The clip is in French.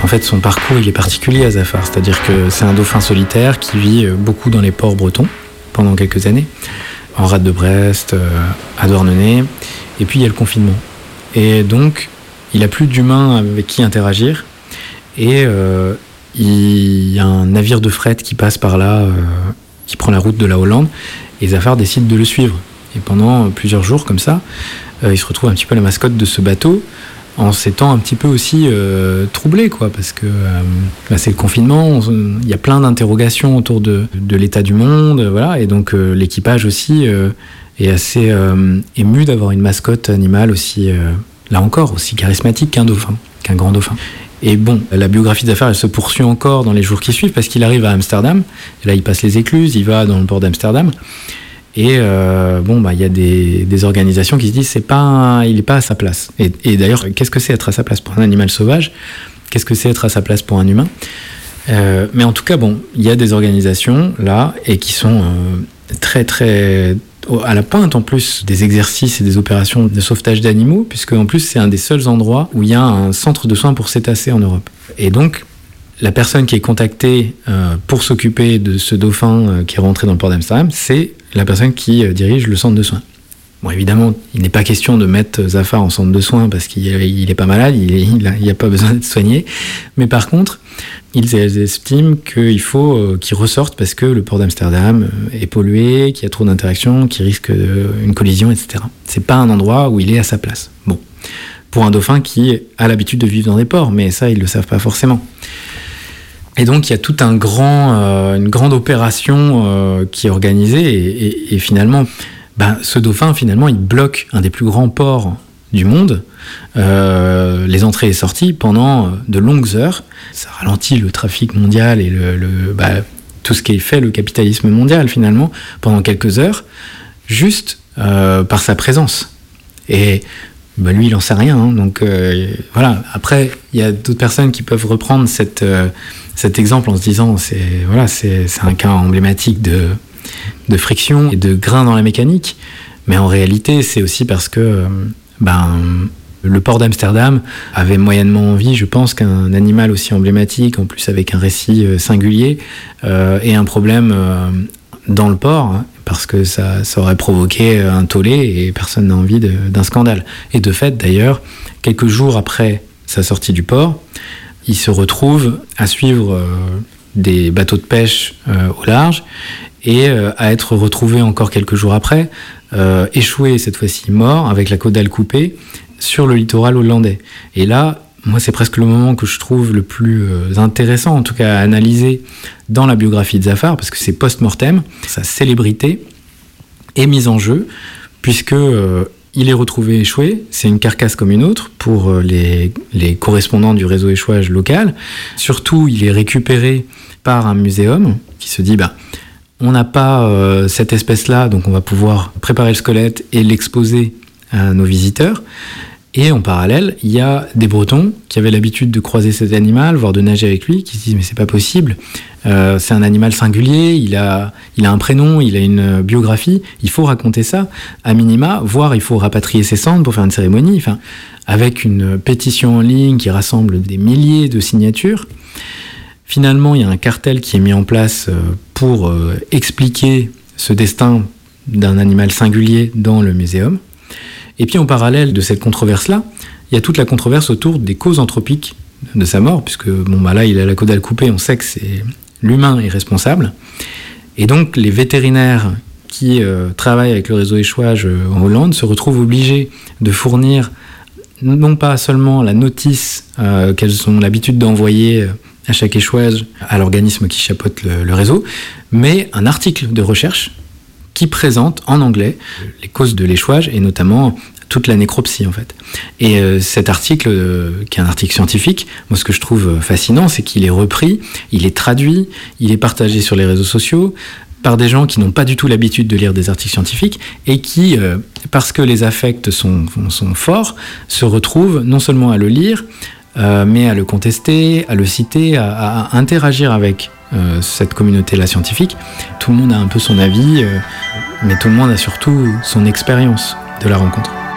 fait, son parcours, il est particulier à Zafar. C'est-à-dire que c'est un dauphin solitaire qui vit beaucoup dans les ports bretons pendant quelques années, en rade de Brest, à Douarnenez. Et puis, il y a le confinement. Et donc, il n'a plus d'humains avec qui interagir. Et il y a un navire de fret qui passe par là, qui prend la route de la Hollande. Et Zafar décide de le suivre. Et pendant plusieurs jours, comme ça, il se retrouve un petit peu la mascotte de ce bateau, en s'étant un petit peu aussi troublé, quoi, parce que c'est le confinement, il y a plein d'interrogations autour de l'état du monde, voilà, et donc l'équipage aussi est assez ému d'avoir une mascotte animale aussi, là encore, aussi charismatique qu'un dauphin, qu'un grand dauphin. Et bon, la biographie de Zafar, elle se poursuit encore dans les jours qui suivent, parce qu'il arrive à Amsterdam, et là il passe les écluses, il va dans le port d'Amsterdam. Et il y a des organisations qui se disent il n'est pas à sa place. Et d'ailleurs, qu'est-ce que c'est être à sa place pour un animal sauvage ? Qu'est-ce que c'est être à sa place pour un humain ? Mais en tout cas, il y a des organisations là et qui sont très très à la pointe en plus des exercices et des opérations de sauvetage d'animaux, puisque en plus c'est un des seuls endroits où il y a un centre de soins pour cétacés en Europe. Et donc la personne qui est contactée pour s'occuper de ce dauphin qui est rentré dans le port d'Amsterdam, c'est la personne qui dirige le centre de soins. Bon, évidemment, il n'est pas question de mettre Zafar en centre de soins parce qu'il n'est pas malade, il n'y a pas besoin d'être soigné. Mais par contre, ils estiment qu'il faut qu'il ressorte parce que le port d'Amsterdam est pollué, qu'il y a trop d'interactions, qu'il risque une collision, etc. C'est pas un endroit où il est à sa place. Bon, pour un dauphin qui a l'habitude de vivre dans des ports, mais ça, ils le savent pas forcément. Et donc, il y a toute une grande opération qui est organisée. Et finalement, ce dauphin, finalement, il bloque un des plus grands ports du monde, les entrées et sorties, pendant de longues heures. Ça ralentit le trafic mondial et tout ce qui fait le capitalisme mondial, finalement, pendant quelques heures, juste par sa présence. Et lui, il n'en sait rien. Donc, voilà. Après, il y a d'autres personnes qui peuvent reprendre cet exemple en se disant c'est un cas emblématique de friction et de grain dans la mécanique, mais en réalité c'est aussi parce que le port d'Amsterdam avait moyennement envie, je pense, qu'un animal aussi emblématique, en plus avec un récit singulier, ait un problème dans le port, parce que ça aurait provoqué un tollé et personne n'a envie d'un scandale. Et de fait, d'ailleurs, quelques jours après sa sortie du port, il se retrouve à suivre des bateaux de pêche au large et à être retrouvé encore quelques jours après, échoué cette fois-ci, mort, avec la caudale coupée, sur le littoral hollandais. Et là, moi, c'est presque le moment que je trouve le plus intéressant, en tout cas à analyser dans la biographie de Zafar, parce que c'est post-mortem, sa célébrité est mise en jeu, puisque il est retrouvé échoué, c'est une carcasse comme une autre pour les correspondants du réseau échouage local. Surtout, il est récupéré par un muséum qui se dit on n'a pas cette espèce-là, donc on va pouvoir préparer le squelette et l'exposer à nos visiteurs. Et en parallèle, il y a des Bretons qui avaient l'habitude de croiser cet animal, voire de nager avec lui, qui se disent mais c'est pas possible, c'est un animal singulier, il a un prénom, il a une biographie, il faut raconter ça, à minima, voire il faut rapatrier ses cendres pour faire une cérémonie, avec une pétition en ligne qui rassemble des milliers de signatures. Finalement, il y a un cartel qui est mis en place pour expliquer ce destin d'un animal singulier dans le muséum. Et puis en parallèle de cette controverse-là, il y a toute la controverse autour des causes anthropiques de sa mort, puisque là il a la caudale coupée, on sait que c'est l'humain est responsable. Et donc les vétérinaires qui travaillent avec le réseau échouage en Hollande se retrouvent obligés de fournir non pas seulement la notice qu'elles ont l'habitude d'envoyer à chaque échouage à l'organisme qui chapeaute le réseau, mais un article de recherche qui présente en anglais les causes de l'échouage et notamment toute la nécropsie en fait. Et cet article, qui est un article scientifique, moi ce que je trouve fascinant, c'est qu'il est repris, il est traduit, il est partagé sur les réseaux sociaux par des gens qui n'ont pas du tout l'habitude de lire des articles scientifiques et qui, parce que les affects sont forts, se retrouvent non seulement à le lire, mais à le contester, à le citer, à interagir avec cette communauté-là scientifique. Tout le monde a un peu son avis, mais tout le monde a surtout son expérience de la rencontre.